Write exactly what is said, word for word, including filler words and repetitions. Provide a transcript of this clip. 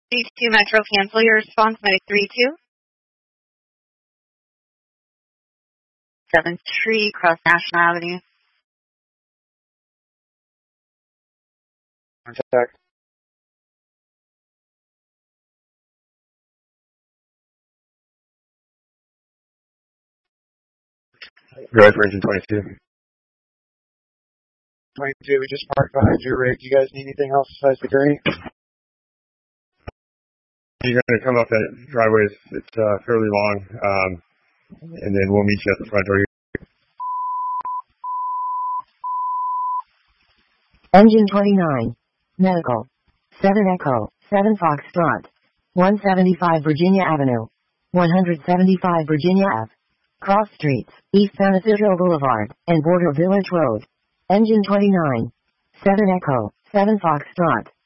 three two Metro, cancel your response by three two. seventh Street, Cross National Avenue. Contact. Go ahead for engine twenty-two. twenty-two, we just parked behind your rig. You guys need anything else besides the gurney? You're going to come up that driveway. It's, it's uh, fairly long, um, and then we'll meet you at the front door. Engine twenty-nine. Medical. seven Echo, seven Foxtrot. one seventy-five Virginia Avenue. one seventy-five Virginia Ave. Cross Streets, East San Isidro Boulevard, and Border Village Road. Engine twenty-nine. seven Echo, seven Foxtrot.